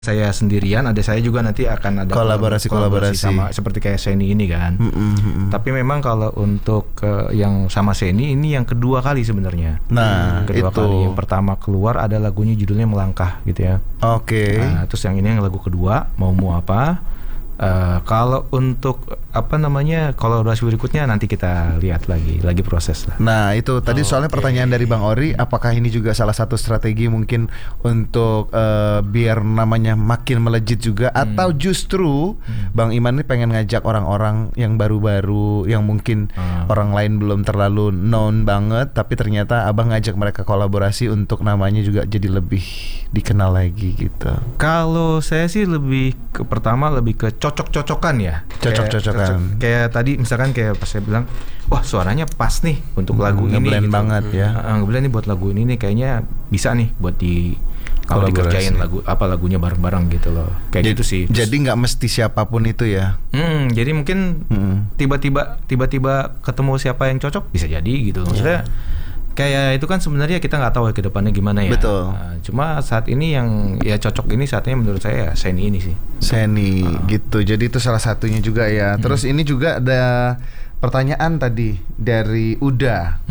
saya sendirian, ada saya juga nanti akan ada kolaborasi sama seperti kayak Seni ini kan. Tapi memang kalau untuk yang sama Seni ini yang kedua kali sebenarnya. Nah, kedua itu. kali. Yang pertama keluar ada lagunya judulnya Melangkah gitu ya. Oke. Nah, terus yang ini yang lagu kedua Mau apa? Kalau untuk kolaborasi berikutnya nanti kita lihat lagi proses lah. Nah itu tadi soalnya pertanyaan dari Bang Ori, apakah ini juga salah satu strategi mungkin untuk biar namanya makin melejit juga, atau justru Bang Iman ini pengen ngajak orang-orang yang baru-baru yang mungkin orang lain belum terlalu known banget, tapi ternyata Abang ngajak mereka kolaborasi untuk namanya juga jadi lebih dikenal lagi gitu. Kalau saya sih lebih ke cocok-cocokan ya. Cocok-cocokan. Kayak tadi misalkan kayak pas saya bilang, wah suaranya pas nih untuk lagu ini ngeblend gitu. Banget ya. Ngeblend nih buat lagu ini nih kayaknya bisa nih buat kalau dikerjain lagunya bareng-bareng gitu loh. Kayak gitu sih. Jadi nggak mesti siapapun itu ya. Jadi mungkin tiba-tiba ketemu siapa yang cocok bisa jadi gitu. Maksudnya kayak itu kan sebenarnya kita nggak tahu ke depannya gimana ya. Betul. Cuma saat ini yang ya cocok ini saatnya menurut saya Seni ini sih. Seni gitu. Jadi itu salah satunya juga ya. Terus ini juga ada pertanyaan tadi dari Uda.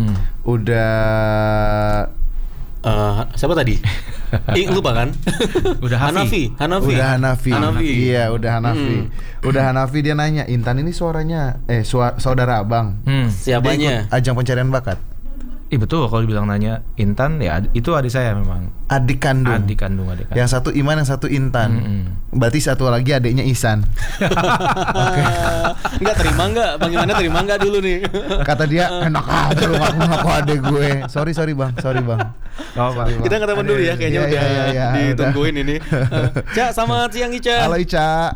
Siapa tadi? Lupa kan? Udah Hanafi. Iya, udah Hanafi. Udah Hanafi dia nanya, Intan ini suaranya saudara Abang. Siapanya? Ajang pencarian bakat. Betul, kalau dibilang nanya Intan ya itu adik saya memang. Adik kandung. Yang satu Iman, yang satu Intan. Berarti satu lagi adiknya Ihsan. Oke. Enggak terima enggak? Bagaimana terima enggak dulu nih? Kata dia enak aja lu ngaku adik gue. Sorry bang. Kita nggak teman dulu ya, kayaknya udah ditungguin ini. Ca, selamat siang Ica. Halo Ica.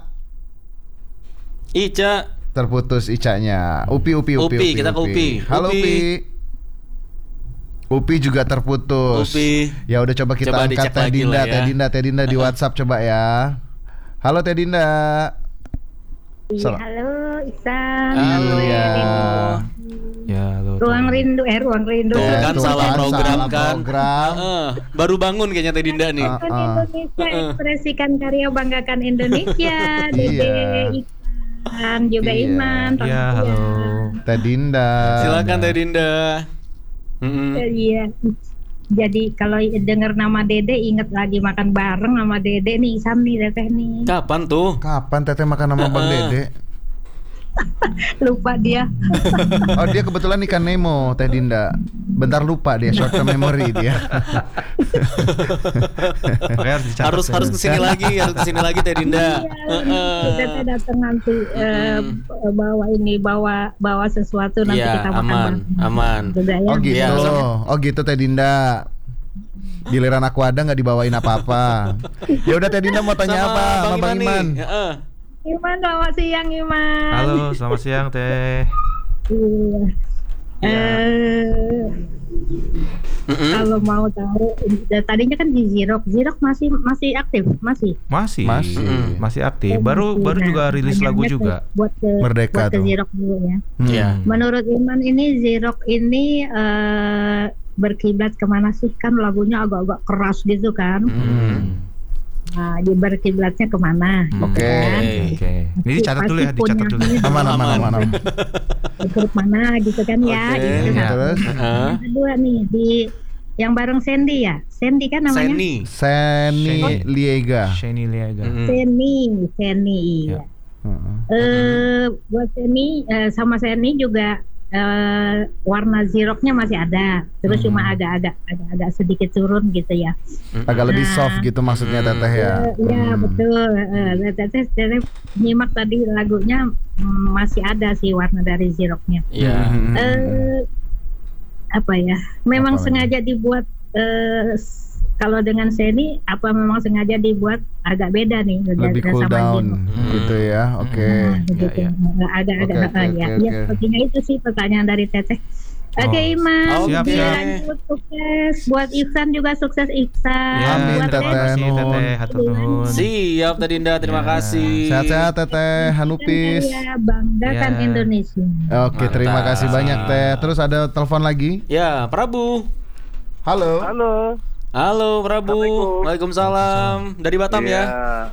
Terputus Icanya. Upi. Kita ke Upi. Halo Upi. Upi juga terputus. Ya udah coba kita angkat Teh Dinda di WhatsApp coba ya. Halo Teh Dinda. Iya, halo Ihsan. Halo ya. Ya, halo. Ruang rindu. Kan salah program kan. Program. Baru bangun kayaknya Teh Dinda nih. Indonesia, ekspresikan karya, banggakan Indonesia. Dede Ikan juga Iman. Iya, halo. Teh Dinda. Silakan Teh Dinda. Iya. Jadi kalau dengar nama Dede inget lagi makan bareng sama Dede nih, Ihsan nih Teteh nih. Kapan tuh? Kapan Teteh makan sama Bang Dede? Lupa dia. Oh dia kebetulan ikan Nemo Teh Dinda. Bentar lupa dia, short term memory dia. harus kesini lagi Teh Dinda. Kita datang nanti bawa sesuatu nanti kita makan aman. Ya? Oh gitu Teh Dinda. Giliran aku ada nggak dibawain apa-apa. Ya udah Teh Dinda mau tanya apa sama Bang Iman? Iman, selamat siang Iman. Halo, selamat siang Teh. Kalau mau tahu, tadinya kan di Xerox masih aktif, masih aktif. Baru juga rilis lagu juga. Buat Merdeka ke tuh. Xerox dulu ya. Menurut Iman ini Xerox ini berkiblat kemana sih? Kan lagunya agak-agak keras gitu kan. Nah, berkiblatnya kemana? Oke. Ini dicatat dulu ya, dicatat dulu. Aman. Grup mana gitu kan ya. Gitu. Terus? Yang kedua nih di yang bareng Sandy ya. Sandy kan namanya? Seni Liega. Seni. Iya. Buat Seni sama Seni juga warna Xeroxnya masih ada, terus cuma agak sedikit turun gitu ya. Agak lebih soft gitu maksudnya Teteh ya. Iya betul. Teteh nyimak tadi lagunya masih ada sih warna dari Xeroxnya. Iya. Apa ya? Memang sengaja dibuat kalau dengan Seni apa memang sengaja dibuat agak beda nih, lebih cool down gitu ya. Oke. Agak sepertinya itu sih pertanyaan dari Teteh. Oke Iman, siap. sukses buat Ihsan juga, sukses Ihsan. Amin Teteh. Siap Teh Dinda, terima kasih. Sehat-sehat Teteh Hanupis. Banggakan Indonesia. Oke, terima kasih banyak Teh. Terus ada telepon lagi? Ya, Prabu. Halo. Halo Prabu. Waalaikumsalam. Dari Batam ya.